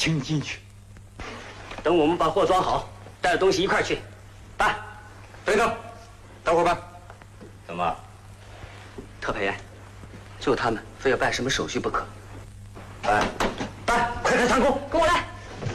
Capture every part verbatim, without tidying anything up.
请你进去。 等我们把货装好，带着东西一块儿去。办。 队长，等会儿办。 怎么？特派员，就他们非要办什么手续不可。 办，办，快开仓库， 跟我来。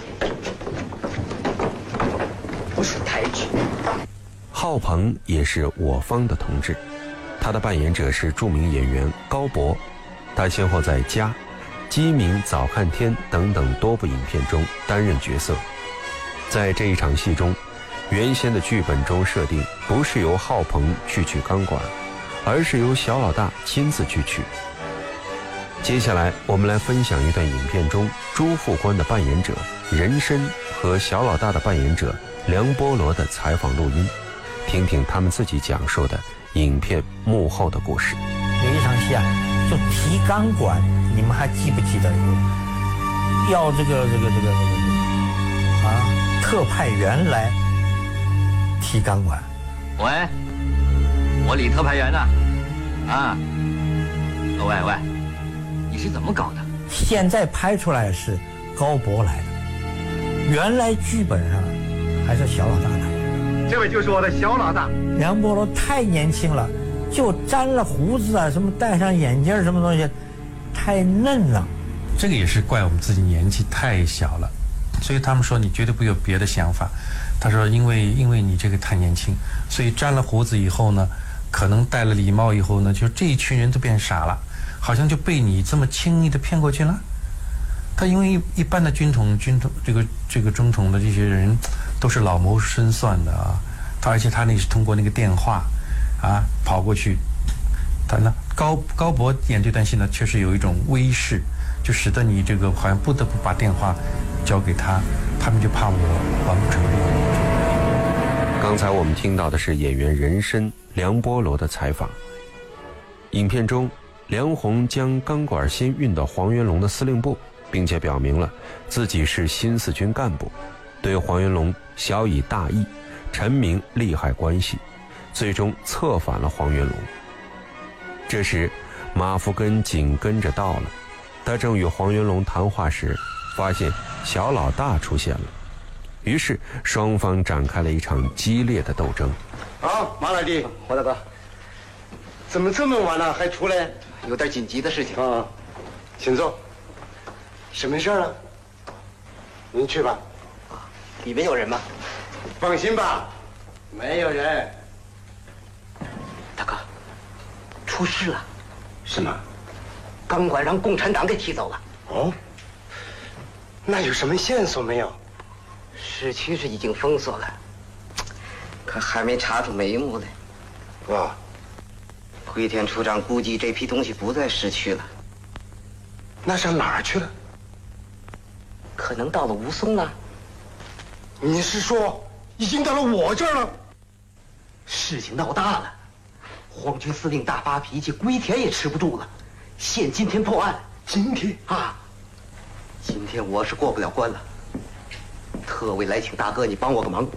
不许抬举。 浩鹏也是我方的同志，他的扮演者是著名演员高博，他先后在《家》《鸡鸣早看天》等等多部影片中担任角色。在这一场戏中，原先的剧本中设定不是由浩鹏去取钢管，而是由小老大亲自去取。接下来我们来分享一段影片中朱副官的扮演者任深和小老大的扮演者梁波罗的采访录音，听听他们自己讲述的影片幕后的故事。 有一场戏啊，就提钢管，你们还记不记得？要这个这个这个这个啊，特派员来提钢管。 喂，我李特派员呢？啊，喂喂，你是怎么搞的？ 现在拍出来是高博来的，原来剧本上还是小老大来的。 这位就是我的小老大。 梁波罗太年轻了，就沾了胡子啊，什么戴上眼镜什么东西，太嫩了。 这个也是怪我们自己年纪太小了，所以他们说你绝对不有别的想法。他说因为因为你这个太年轻，所以沾了胡子以后呢，可能戴了礼帽以后呢，就这一群人都变傻了，好像就被你这么轻易的骗过去了。他因为一一般的军统军统这个这个中统的这些人都是老谋深算的啊，他而且他那是通过那个电话啊跑过去。他呢高高博演这段戏呢，确实有一种威势，就使得你这个好像不得不把电话交给他，他们就怕我完不成任务。 刚才我们听到的是演员任深、梁波罗的采访。影片中，梁鸿将钢管先运到黄元龙的司令部，并且表明了自己是新四军干部，对黄元龙晓以大义，陈明利害关系，最终策反了黄元龙。这时马福根紧跟着到了，他正与黄元龙谈话时，发现小老大出现了，于是双方展开了一场激烈的斗争。 啊，马老弟， 黄大哥， 怎么这么晚了还出来？ 有点紧急的事情啊，请坐。什么事啊？您去吧。 里面有人吗？ 放心吧，没有人。 大哥，出事了。 什么？ 钢管让共产党给提走了。 哦，那有什么线索没有？ 市区是已经封锁了，可还没查出眉目来。 哇， 龟田处长估计这批东西不在市区了， 那上哪儿去了？ 可能到了吴淞了。 你是说已经到了我这儿了？ 事情闹大了，皇军司令大发脾气，龟田也吃不住了，限今天破案。 今天啊，今天我是过不了关了。特委来请大哥，你帮我个忙。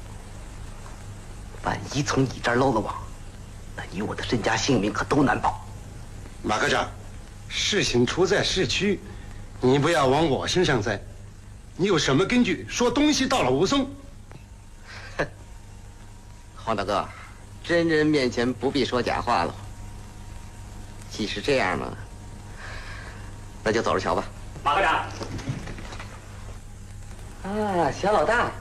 万一从你这儿漏了网，那你我的身家性命可都难保。 马科长，事情出在市区，你不要往我身上栽。你有什么根据说东西到了吴淞？ 哼，黄大哥，真人面前不必说假话了。既是这样嘛，那就走着瞧吧。马科长。啊，小老大，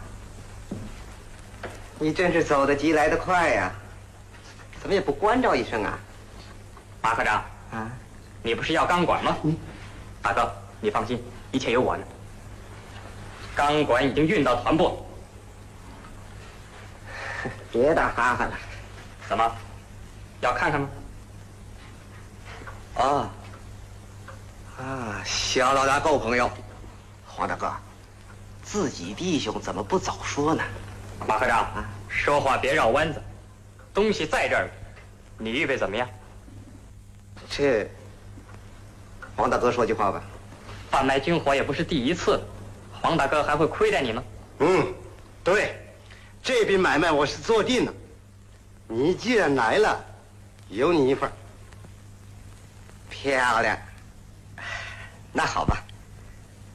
你真是走得急来得快呀！怎么也不关照一声啊？ 马科长啊， 你不是要钢管吗？嗯，大哥，你放心，一切有我呢。钢管已经运到团部。 别打哈哈了。 怎么？要看看吗？ 哦，啊，小老大够朋友。黄大哥，自己弟兄怎么不早说呢？ 马科长啊，说话别绕弯子。东西在这儿，你预备怎么样？ 这，黄大哥说句话吧。 贩卖军火也不是第一次了，黄大哥还会亏待你吗？ 嗯，对，这笔买卖我是做定了。你既然来了，有你一份。 漂亮。那好吧。